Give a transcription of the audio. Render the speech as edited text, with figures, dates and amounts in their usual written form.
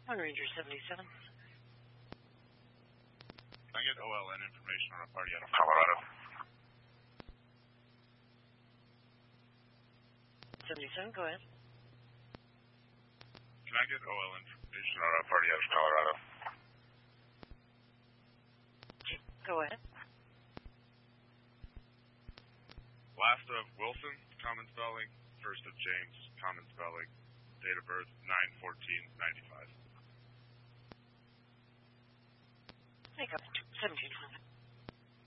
One Ranger 77. Can I get OLN information on a party out of Colorado? 77, go ahead. Can I get OL information on a party out of Colorado? Go ahead. Last of Wilson, common spelling. First of James, common spelling. Date of birth, 9/14/95. Hey, go ahead. 17.